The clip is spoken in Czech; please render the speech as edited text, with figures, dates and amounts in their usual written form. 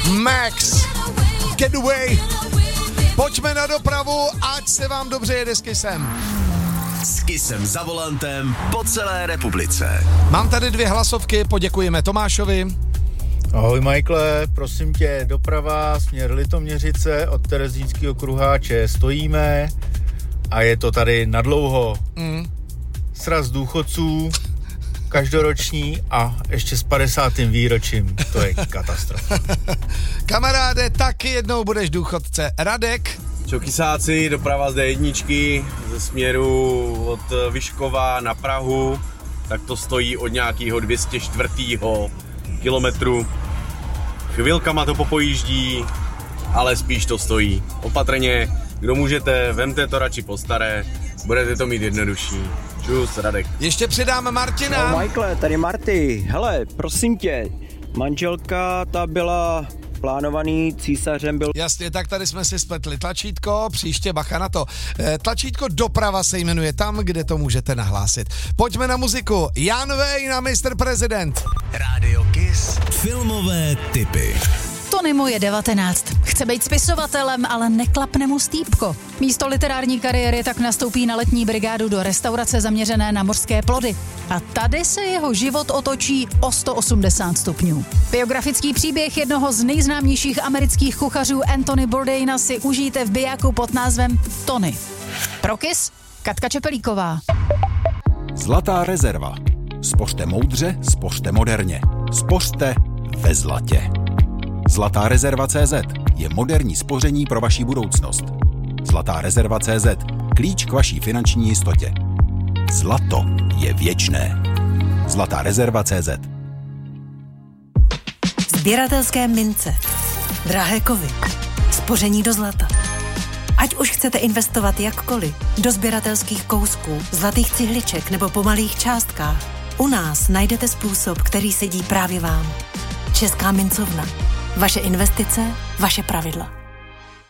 Max, Get Away. Pojďme na dopravu, ať se vám dobře jede s Kissem. S Kissem za volantem po celé republice. Mám tady 2 hlasovky, poděkujeme Tomášovi. Ahoj Michaele, prosím tě, doprava směr Litoměřice od Terezínského kruháče stojíme a je to tady nadlouho. Sraz důchodců, každoroční a ještě s 50. výročím. To je katastrofa. Kamaráde, taky jednou budeš důchodce. Radek? Čau kysáci, doprava z D1 ze směru od Vyškova na Prahu, tak to stojí od nějakého 204. kilometru. Chvilkama to popojíždí, ale spíš to stojí. Opatrně, kdo můžete, vemte to radši po staré, budete to mít jednodušší. Čus, Radek. Ještě přidám Martina. No, Michaele, tady Marty. Hele, prosím tě, manželka ta byla plánovaný, císařem byl... Jasně, tak tady jsme si spletli tlačítko, příště bacha na to. Tlačítko doprava se jmenuje tam, kde to můžete nahlásit. Pojďme na muziku. Jan Vej na Mr. President. Rádio Kiss. Filmové tipy. Tonymu je 19. Chce být spisovatelem, ale neklapne mu stýpko. Místo literární kariéry tak nastoupí na letní brigádu do restaurace zaměřené na mořské plody. A tady se jeho život otočí o 180 stupňů. Biografický příběh jednoho z nejznámějších amerických kuchařů Anthony Bourdaina si užijte v bijáku pod názvem Tony. Pro Kiss, Katka Čepelíková. Zlatá rezerva. Spořte moudře, spořte moderně. Spořte ve zlatě. Zlatá rezerva.cz je moderní spoření pro vaši budoucnost. Zlatá rezerva.cz. Klíč k vaší finanční jistotě. Zlato je věčné. Zlatá rezerva.cz. Sběratelské mince. Drahé kovy. Spoření do zlata. Ať už chcete investovat jakkoliv, do sběratelských kousků, zlatých cihliček nebo po malých částkách, u nás najdete způsob, který sedí právě vám. Česká mincovna. Vaše investice, vaše pravidla.